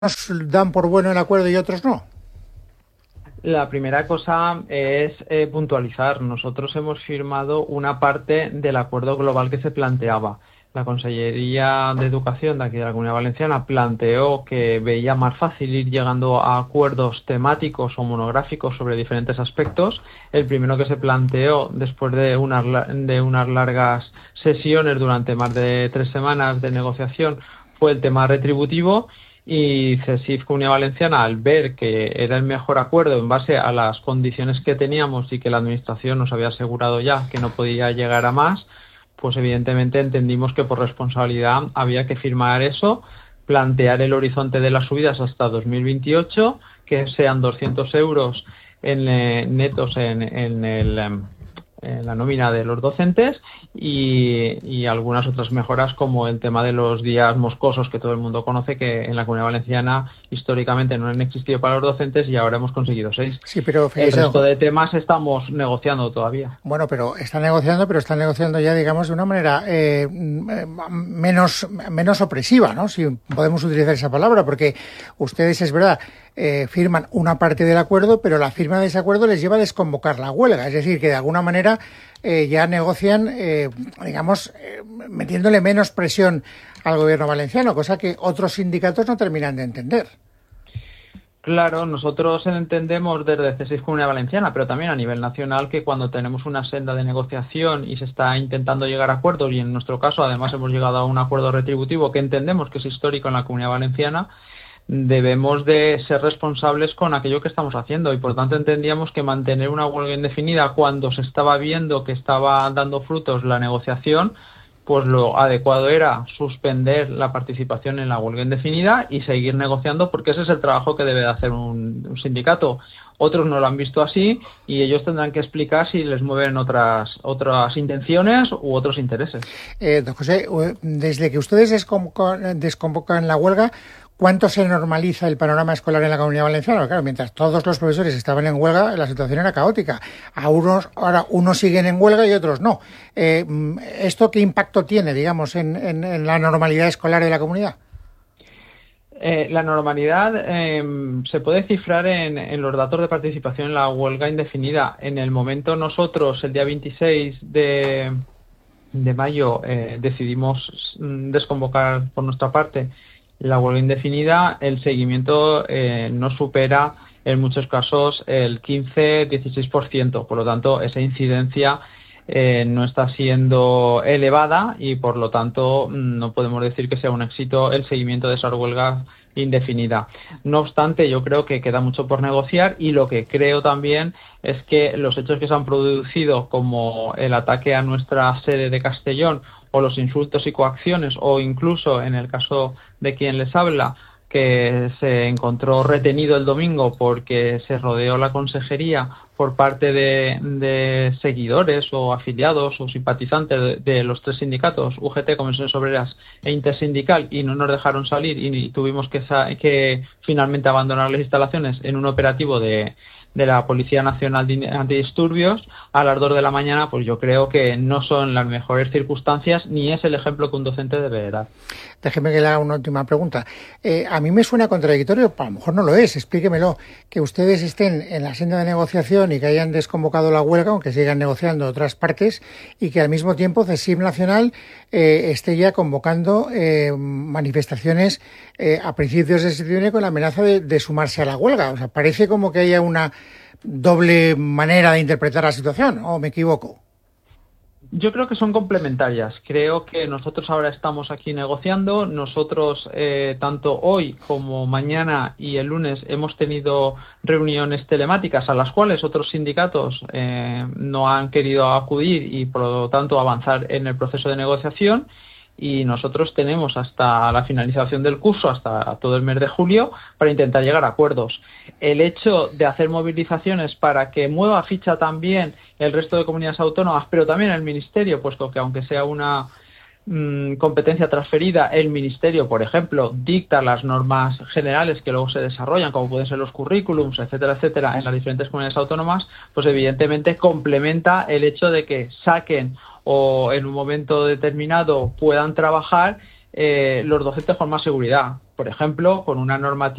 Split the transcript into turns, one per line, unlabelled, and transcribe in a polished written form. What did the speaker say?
dan por bueno el acuerdo y otros no?
La primera cosa es puntualizar. Nosotros hemos firmado una parte del acuerdo global que se planteaba. La Consellería de Educación de aquí de la Comunidad Valenciana planteó que veía más fácil ir llegando a acuerdos temáticos o monográficos sobre diferentes aspectos. El primero que se planteó después de unas largas sesiones durante más de 3 semanas de negociación fue el tema retributivo. Y CESIF Comunidad Valenciana, al ver que era el mejor acuerdo en base a las condiciones que teníamos y que la Administración nos había asegurado ya que no podía llegar a más, pues evidentemente entendimos que por responsabilidad había que firmar eso, plantear el horizonte de las subidas hasta 2028, que sean 200 euros netos en la nómina de los docentes y algunas otras mejoras como el tema de los días moscosos que todo el mundo conoce, que en la Comunidad Valenciana históricamente no han existido para los docentes y ahora hemos conseguido 6.
Sí, pero
El resto de temas estamos negociando todavía.
Bueno, pero están negociando ya, digamos, de una manera menos opresiva, ¿no? Si podemos utilizar esa palabra, porque ustedes, es verdad, firman una parte del acuerdo, pero la firma de ese acuerdo les lleva a desconvocar la huelga. Es decir, que de alguna manera ya negocian, digamos, metiéndole menos presión al gobierno valenciano, cosa que otros sindicatos no terminan de entender.
Claro, nosotros entendemos desde CESIF Comunidad Valenciana, pero también a nivel nacional, que cuando tenemos una senda de negociación y se está intentando llegar a acuerdos, y en nuestro caso además hemos llegado a un acuerdo retributivo que entendemos que es histórico en la Comunidad Valenciana, debemos de ser responsables con aquello que estamos haciendo y por tanto entendíamos que mantener una huelga indefinida cuando se estaba viendo que estaba dando frutos la negociación, pues lo adecuado era suspender la participación en la huelga indefinida y seguir negociando, porque ese es el trabajo que debe de hacer un sindicato. Otros no lo han visto así y ellos tendrán que explicar si les mueven otras intenciones u otros intereses.
Don José, desde que ustedes desconvocan la huelga, ¿cuánto se normaliza el panorama escolar en la Comunidad Valenciana? Claro, mientras todos los profesores estaban en huelga, la situación era caótica. Ahora unos siguen en huelga y otros no. ¿Esto qué impacto tiene, digamos, en la normalidad escolar de la comunidad?
La normalidad se puede cifrar en los datos de participación en la huelga indefinida. En el momento nosotros, el día 26 de mayo, decidimos desconvocar por nuestra parte la huelga indefinida. El seguimiento no supera en muchos casos el 15-16%, por lo tanto esa incidencia no está siendo elevada y por lo tanto no podemos decir que sea un éxito el seguimiento de esa huelga indefinida. No obstante, yo creo que queda mucho por negociar y lo que creo también es que los hechos que se han producido, como el ataque a nuestra sede de Castellón o los insultos y coacciones, o incluso en el caso de quien les habla, que se encontró retenido el domingo porque se rodeó la consejería por parte de seguidores o afiliados o simpatizantes de los 3 sindicatos, UGT, Comisiones Obreras e Intersindical, y no nos dejaron salir y tuvimos que finalmente abandonar las instalaciones en un operativo de la Policía Nacional de Antidisturbios a las 2 de la mañana, pues yo creo que no son las mejores circunstancias ni es el ejemplo que un docente debe dar.
Déjeme que le haga una última pregunta. A mí me suena contradictorio, a lo mejor no lo es, explíquemelo, que ustedes estén en la senda de negociación y que hayan desconvocado la huelga, aunque sigan negociando otras partes, y que al mismo tiempo CESIF Nacional esté ya convocando manifestaciones a principios de septiembre con la amenaza de sumarse a la huelga. O sea, parece como que haya una doble manera de interpretar la situación, ¿o me equivoco?
Yo creo que son complementarias. Creo que nosotros ahora estamos aquí negociando. Nosotros, tanto hoy como mañana y el lunes, hemos tenido reuniones telemáticas a las cuales otros sindicatos no han querido acudir y, por lo tanto, avanzar en el proceso de negociación. Y nosotros tenemos hasta la finalización del curso, hasta todo el mes de julio, para intentar llegar a acuerdos. El hecho de hacer movilizaciones para que mueva ficha también el resto de comunidades autónomas, pero también el Ministerio, puesto que aunque sea una competencia transferida, el Ministerio, por ejemplo, dicta las normas generales que luego se desarrollan, como pueden ser los currículums, etcétera, etcétera, en las diferentes comunidades autónomas, pues evidentemente complementa el hecho de que saquen o en un momento determinado puedan trabajar los docentes con más seguridad. por ejemplo, con una normativa